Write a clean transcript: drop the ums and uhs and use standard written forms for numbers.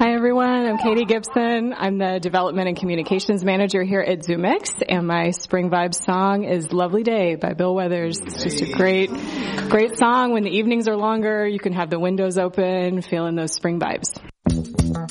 Hi, everyone. I'm Katie Gibson. I'm the Development and Communications Manager here at ZooMix, and my Spring Vibes song is Lovely Day by Bill Withers. It's just a great song. When the evenings are longer, you can have the windows open, feeling those spring vibes.